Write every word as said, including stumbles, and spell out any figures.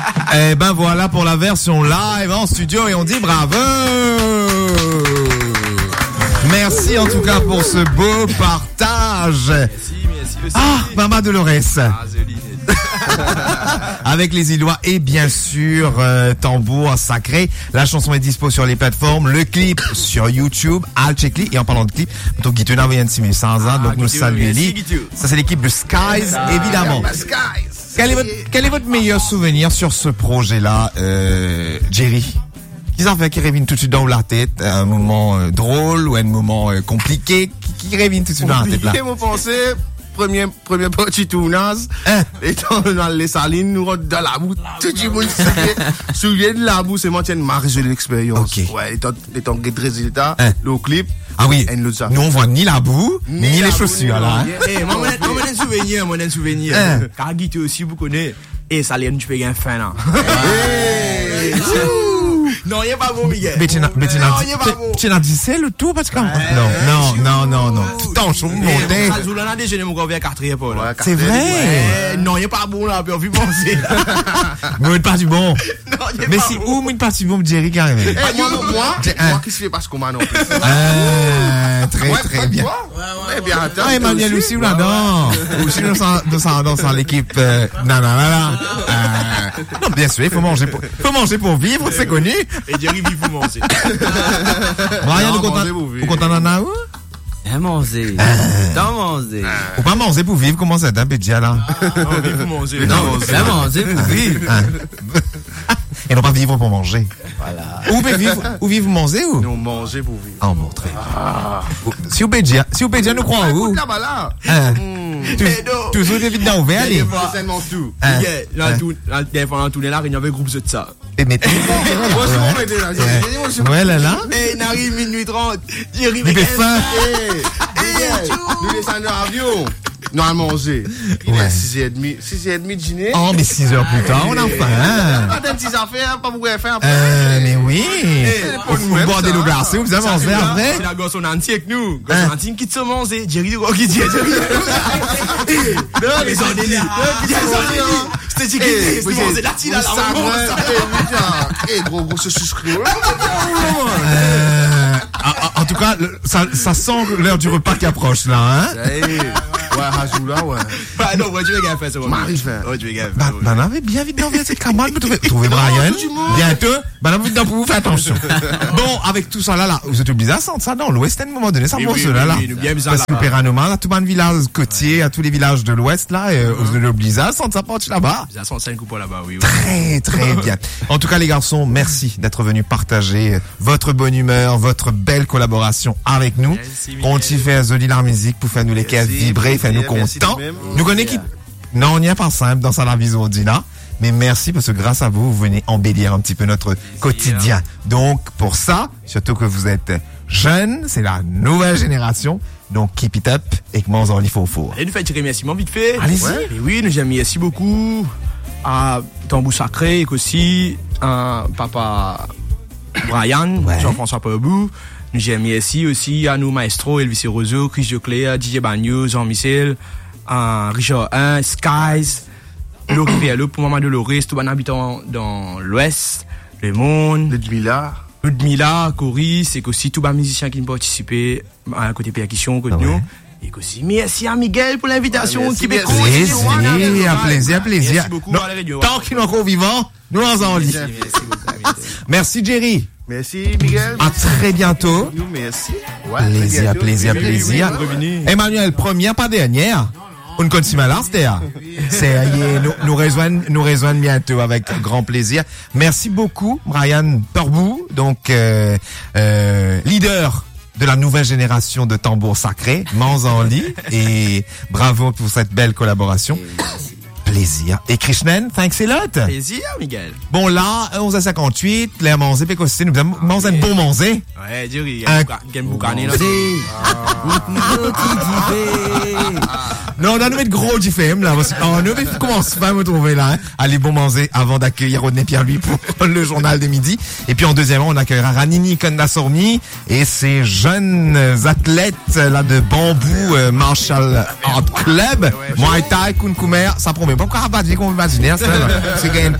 Eh ben voilà pour la version live en studio et on dit bravo. Merci en tout cas pour ce beau partage. Merci, merci aussi. Ah, Mama Dolores. Ah, joli. Avec les Illois et bien sûr euh, Tambour Sacré. La chanson est dispo sur les plateformes, le clip sur YouTube, Al Chekli. Et en parlant de clip, donc Guitou n'a rien de sans donc nous saluons. Ça c'est l'équipe de Skies évidemment. Quel est votre quel est votre meilleur souvenir sur ce projet-là, euh, Jerry? Qui s'en fait qui revient tout de suite dans la tête, un moment euh, drôle ou un moment euh, compliqué qui, qui revient tout de suite dans la tête là? Mon pensée. Premier, premier petit tournage, hein? Étant dans les salines, nous rentrons dans la boue, tout le monde se souvient de la boue, c'est moi, tiens, marqué de l'expérience. Okay. Ouais, étant, étant de résultat, hein? Le clip. Ah oui, nous on voit ni la boue, ni, ni les chaussures, là. Eh, moi, moi, un souvenir, moi, un souvenir. Hein? Car Guité aussi, vous connaissez. Et ça l'est, tu peux gagner fin, là. Non, il n'y a pas bon, Miguel. Mais tu n'as, mais tu n'as, tu n'as dit c'est le tout, parce que, non, non, non, non, non, tout en chaud, monté. Ça, déjà, je me conviens à quatrième, Paul. C'est vrai. Non, il n'y a pas bon, là, puis on vit penser. Mais pas du bon. Mais si, où, une partie bon, Jerry, carrément. Eh, moi, moi, moi, qui se fait parce qu'on m'a non plus. Ah, très, très bien. Ouais, bien, attends. Ah, Emmanuel aussi, là-dedans. Aussi, dans l'équipe, non, non, non, non. Non, bien sûr, il faut manger pour, faut manger pour vivre, c'est connu. Et Jerry vit pour manger. Brian, vous content d'en avoir? Bien manger. Dans manger. Faut pas manger pour vivre, comment ça, d'un pédia, là? Non, vivre pour manger. Non, bien manger pour vivre. Et non pas vivre pour manger. Voilà. Ou vivre, ou vivre manger, ou? Non, manger pour vivre. Ah, bon, très bien. Si vous pédia, si vous pédia, nous croyons où? Là-bas, là. Hein? Toujours des vides ouverts, allez. C'est non tout. Là, tout, là, pendant tout là, il y avait un groupe de ça. Et mais, ouais, là, là. Et il arrive minuit trente. Jerry, il fait faim. Nous descendons en avion. Nous allons manger. Il est six heures trente. six heures trente dîner. Oh, mais six heures plus tard, on a faim. Pas de petites affaires, pas beaucoup de faire. Euh, mais oui. Vous boire des l'eau glacée, vous avez mangé après. C'est la gosse en entier avec nous. Gosse en entier qui te manger. Jerry, qui dit, Jerry. Non, mais c'est un délire. C'était dit que c'est manger la tine à la maman. Eh, gros, gros, ce suscrit. En tout cas, ça, ça sent l'heure du repas qui approche, là, hein? Ouais, Hazou, là, ouais. Bah, non, ouais, tu vas gagner faire ça, moi. Marie, je vais. Ouais, tu vas gagner. Bah, bah, non, mais bien vite, dans cette camarade, vous trouvez, trouvez Brian. Bientôt. Bah, non, vite, pour vous faire attention. Bon, avec tout ça, là, là, vous êtes obligés à sentir ça dans l'Ouest, à un moment donné, ça vaut cela, là. Parce que Péranoma, à tout le village côtier, à tous les villages de l'Ouest, là, vous êtes obligés à sentir ça partout là-bas. Ça sent cinq coups là-bas, oui. Très, très bien. En tout cas, les garçons, merci d'être venus partager votre bonne humeur, votre belle collaboration avec nous. On t'y fait Zoli la musique pour faire nous les caisses vibrer, faire nous contents. Nous connaissons qui, non, on n'y a pas simple dans ça la vision là. Mais merci parce que grâce à vous, vous venez embellir un petit peu notre quotidien. Donc, pour ça, surtout que vous êtes jeunes, c'est la nouvelle génération. Donc, keep it up et que m'en il faut fort. Et nous fait un remerciement vite fait. Allez-y. Ouais. Et oui, nous amis, merci beaucoup à Tambour Sacré et aussi à papa Brian, ouais. Jean-François Pabou. Nous amis, merci aussi à nos maestros, Elvis Roseau, Chris Jocléa, D J Bagno, Jean-Michel, uh, Richard un, Skies, Laurie Véalo pour Maman Dolores, tout bon habitant dans l'Ouest, Le Monde, Ludmilla, Ludmilla, Cory, c'est aussi tout bon musicien qui nous participé à côté percussion, côté nous. Et aussi, merci à Miguel pour l'invitation ouais, qui m'est plaisir, plaisir, plaisir, plaisir. Merci beaucoup. Non, tant qu'il est encore vivant, nous en en lit. Merci, Jerry. Merci, Miguel. À très bientôt. Nous, merci. Ouais, plaisir, plaisir, plaisir. Emmanuel, première, pas dernière. On continue à l'artère. C'est, nous, nous rejoignent, nous rejoignent bientôt avec grand plaisir. Merci beaucoup, Brian Torbou, donc, euh, euh, leader de la nouvelle génération de Tambour Sacré, Manzanli, et bravo pour cette belle collaboration. Plaisir. Et Krishnan, thanks a lot. Plaisir, Miguel. Bon, là, onze heures cinquante-huit, les manger, puis aussi, nous avons mangé un bon manger. Ouais, Jerry, un gagne boucané, là. Non, on a nous gros du film, là, parce qu'on a commencé à me trouver là, hein. Allez, bon manger avant d'accueillir Rodney Pierre-Louis pour le journal de midi. Et puis, en deuxièmement, on accueillera Ranini Kondasormi et ses jeunes athlètes, là, de Bambou, euh, Marshall Art Club. Muay Thai, Kunkumer, ça promet pas encore à battre, qu'on va imaginer, ça, c'est qu'il y a une